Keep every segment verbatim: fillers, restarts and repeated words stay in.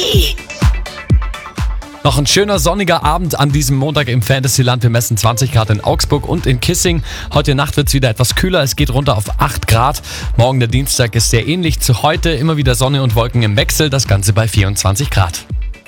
de. Noch ein schöner sonniger Abend an diesem Montag im Fantasyland. Wir messen zwanzig Grad in Augsburg und in Kissing. Heute Nacht wird es wieder etwas kühler. Es geht runter auf acht Grad. Morgen der Dienstag ist sehr ähnlich zu heute. Immer wieder Sonne und Wolken im Wechsel. Das Ganze bei vierundzwanzig Grad.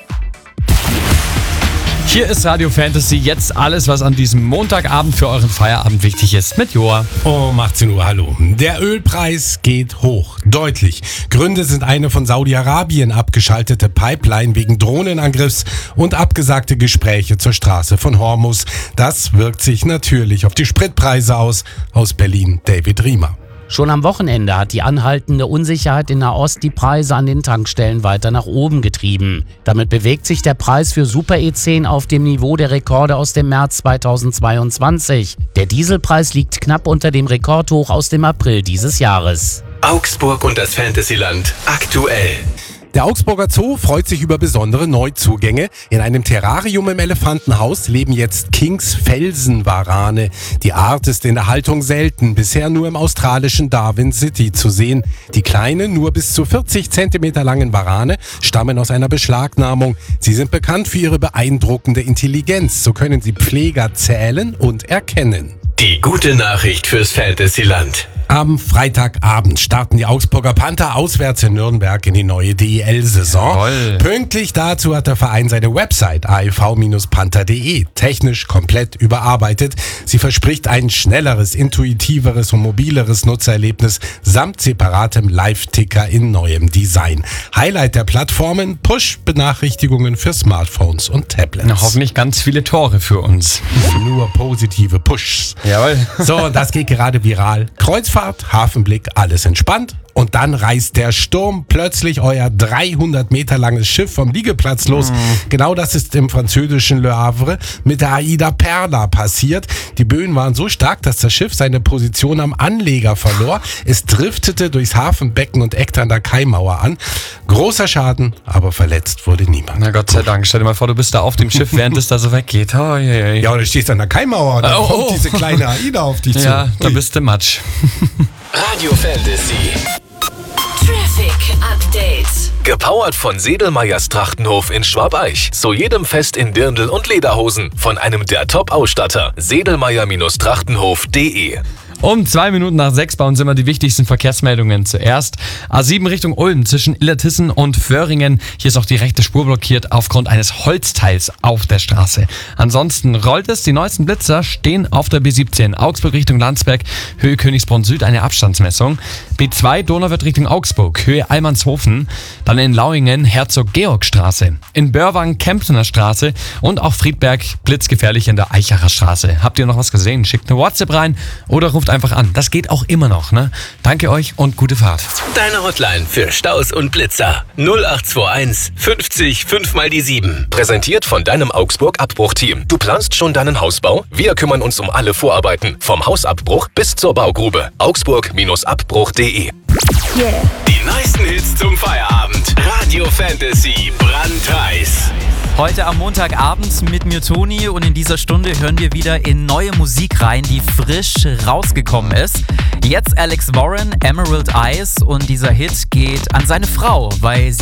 Hier ist Radio Fantasy. Jetzt alles, was an diesem Montagabend für euren Feierabend wichtig ist. Mit Joa. Um achtzehn Uhr, hallo. Der Ölpreis geht hoch. Deutlich. Gründe sind eine von Saudi-Arabien abgeschaltete Pipeline wegen Drohnenangriffs und abgesagte Gespräche zur Straße von Hormuz. Das wirkt sich natürlich auf die Spritpreise aus. Aus Berlin, David Riemer. Schon am Wochenende hat die anhaltende Unsicherheit in Nahost die Preise an den Tankstellen weiter nach oben getrieben. Damit bewegt sich der Preis für Super E zehn auf dem Niveau der Rekorde aus dem März zweitausendzweiundzwanzig. Der Dieselpreis liegt knapp unter dem Rekordhoch aus dem April dieses Jahres. Augsburg und das Fantasyland aktuell. Der Augsburger Zoo freut sich über besondere Neuzugänge. In einem Terrarium im Elefantenhaus leben jetzt Kings Felsenwarane. Die Art ist in der Haltung selten, bisher nur im australischen Darwin City zu sehen. Die kleinen, nur bis zu vierzig Zentimeter langen Warane stammen aus einer Beschlagnahmung. Sie sind bekannt für ihre beeindruckende Intelligenz. So können sie Pfleger zählen und erkennen. Die gute Nachricht fürs Fantasyland. Am Freitagabend starten die Augsburger Panther auswärts in Nürnberg in die neue D E L-Saison. Jawohl. Pünktlich dazu hat der Verein seine Website a e v Bindestrich panther punkt de technisch komplett überarbeitet. Sie verspricht ein schnelleres, intuitiveres und mobileres Nutzererlebnis samt separatem Live-Ticker in neuem Design. Highlight der Plattformen: Push-Benachrichtigungen für Smartphones und Tablets. Na, hoffentlich ganz viele Tore für uns. Nur positive Pushs. Jawohl. So, und das geht gerade viral. Kreuzfahrt, Hafenblick, alles entspannt. Und dann reißt der Sturm plötzlich euer dreihundert Meter langes Schiff vom Liegeplatz los. Mhm. Genau das ist im französischen Le Havre mit der Aida Perla passiert. Die Böen waren so stark, dass das Schiff seine Position am Anleger verlor. Es driftete durchs Hafenbecken und eckte an der Kaimauer an. Großer Schaden, aber verletzt wurde niemand. Na Gott sei Dank. Stell dir mal vor, du bist da auf dem Schiff, während es da so weggeht. Oh, je, je. Ja, oder stehst an der Kaimauer und dann Oh, kommt oh. diese kleine Aida auf dich zu. Ja, da Ui. bist du Matsch. Radio Fantasy. Traffic Update. Gepowert von Sedelmeyers Trachtenhof in Schwabeich. Zu jedem Fest in Dirndl und Lederhosen. Von einem der Top-Ausstatter. Sedelmeyer Trachtenhof punkt de. Um zwei Minuten nach sechs bauen Sie immer die wichtigsten Verkehrsmeldungen zuerst. A sieben Richtung Ulm zwischen Illertissen und Föhringen. Hier ist auch die rechte Spur blockiert aufgrund eines Holzteils auf der Straße. Ansonsten rollt es. Die neuesten Blitzer stehen auf der B siebzehn. Augsburg Richtung Landsberg, Höhe Königsbrunn Süd eine Abstandsmessung. B zwei Donauwörth Richtung Augsburg, Höhe Allmannshofen. Dann in Lauingen Herzog-Georg-Straße. In Börwang Kemptener Straße und auch Friedberg blitzgefährlich in der Eichacher Straße. Habt ihr noch was gesehen? Schickt eine WhatsApp rein oder ruft einfach an. Das geht auch immer noch, ne? Danke euch und gute Fahrt. Deine Hotline für Staus und Blitzer. null acht zwei eins fünfzig fünf mal die sieben. Präsentiert von deinem Augsburg-Abbruchteam. Du planst schon deinen Hausbau? Wir kümmern uns um alle Vorarbeiten. Vom Hausabbruch bis zur Baugrube. Augsburg Abbruch punkt de. Yeah. Die neuesten Hits zum Feierabend. Radio Fantasy. Brandheiß. Heute am Montagabend mit mir Toni und in dieser Stunde hören wir wieder in neue Musik rein, die frisch rausgekommen ist. Jetzt Alex Warren, Emerald Eyes, und dieser Hit geht an seine Frau, weil sie